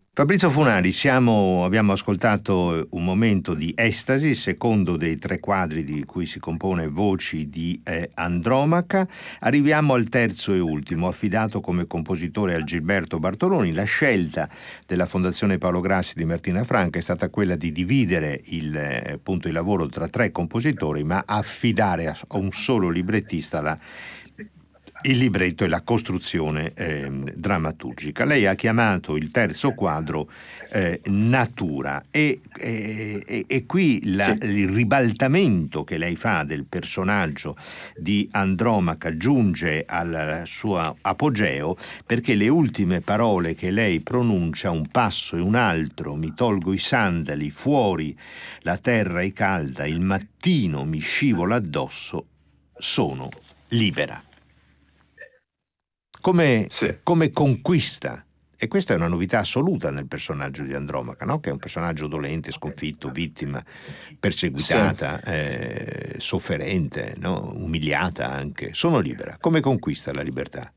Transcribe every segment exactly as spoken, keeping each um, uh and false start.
Fabrizio Funari, siamo, abbiamo ascoltato un momento di estasi, il secondo dei tre quadri di cui si compone Voci di eh, Andromaca. Arriviamo al terzo e ultimo, affidato come compositore a Gilberto Bartoloni. La scelta della Fondazione Paolo Grassi di Martina Franca è stata quella di dividere il, eh, appunto, il lavoro tra tre compositori, ma affidare a, a un solo librettista la il libretto e la costruzione eh, drammaturgica. Lei ha chiamato il terzo quadro eh, Natura e, e, e qui la, Sì, il ribaltamento che lei fa del personaggio di Andromaca giunge al suo apogeo, perché le ultime parole che lei pronuncia, un passo e un altro, mi tolgo i sandali, fuori la terra è calda, il mattino mi scivola addosso, sono libera. Come, sì, come conquista, e questa è una novità assoluta nel personaggio di Andromaca, no? Che è un personaggio dolente, sconfitto, vittima, sì. perseguitata, eh, sofferente, no? Umiliata anche. Sono libera. Come conquista la libertà?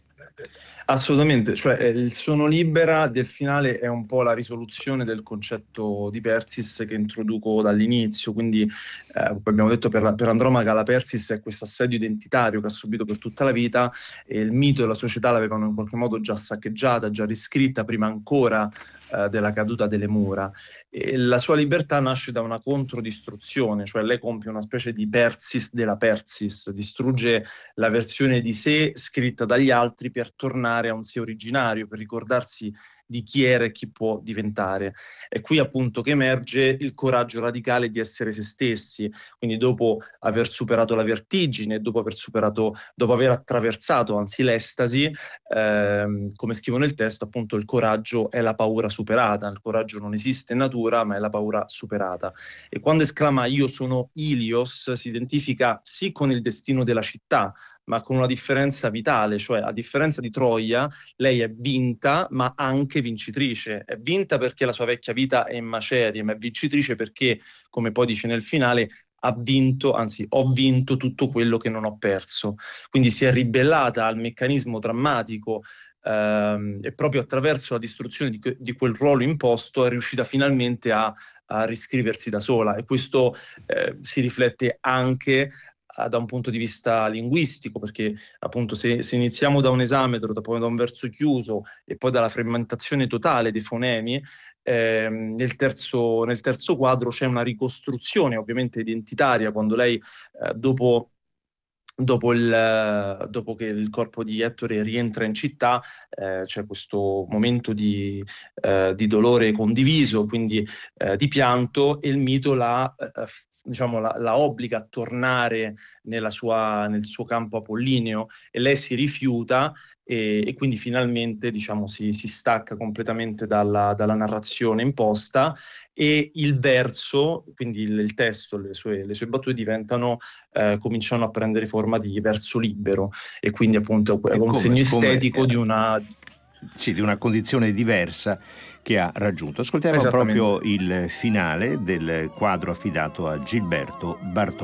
Assolutamente, cioè eh, il sono libera del finale è un po' la risoluzione del concetto di Persis che introduco dall'inizio, quindi eh, come abbiamo detto per, per Andromaca la Persis è questo assedio identitario che ha subito per tutta la vita e il mito e la società l'avevano in qualche modo già saccheggiata, già riscritta prima ancora eh, della caduta delle mura. E la sua libertà nasce da una controdistruzione, cioè lei compie una specie di Persis della Persis, distrugge la versione di sé scritta dagli altri per tornare a un sé originario, per ricordarsi di chi era e chi può diventare. È qui appunto che emerge il coraggio radicale di essere se stessi, quindi dopo aver superato la vertigine, dopo aver superato, dopo aver attraversato anzi l'estasi, ehm, come scrivo nel testo, appunto il coraggio è la paura superata, il coraggio non esiste in natura, ma è la paura superata. E quando esclama io sono Ilios, si identifica sì con il destino della città, ma con una differenza vitale, cioè a differenza di Troia, lei è vinta, ma anche vincitrice. È vinta perché la sua vecchia vita è in macerie, ma è vincitrice perché, come poi dice nel finale, ha vinto, anzi, ho vinto tutto quello che non ho perso. Quindi si è ribellata al meccanismo drammatico ehm, e proprio attraverso la distruzione di, que- di quel ruolo imposto è riuscita finalmente a, a riscriversi da sola. E questo eh, si riflette anche eh, da un punto di vista linguistico, perché appunto se, se iniziamo da un esametro, da, poi da un verso chiuso e poi dalla frammentazione totale dei fonemi, ehm, nel terzo, nel terzo quadro c'è una ricostruzione ovviamente identitaria, quando lei eh, dopo Dopo, il, dopo che il corpo di Ettore rientra in città, eh, c'è questo momento di, eh, di dolore condiviso, quindi eh, di pianto, e il mito la, eh, diciamo, la, la obbliga a tornare nella sua- nel suo campo apollineo e lei si rifiuta e, e quindi finalmente diciamo, si, si stacca completamente dalla, dalla narrazione imposta e il verso, quindi il, il testo, le sue, le sue battute diventano eh, cominciano a prendere forma di verso libero e quindi appunto è E un segno come, come estetico eh, di una... sì, di una condizione diversa che ha raggiunto. Ascoltiamo proprio Esattamente. il finale del quadro affidato a Gilberto Bartolomei.